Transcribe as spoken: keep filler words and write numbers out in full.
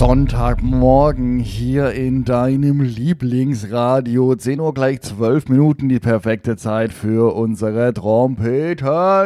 Sonntagmorgen hier in deinem Lieblingsradio. zehn Uhr gleich zwölf Minuten, die perfekte Zeit für unsere Trompeten.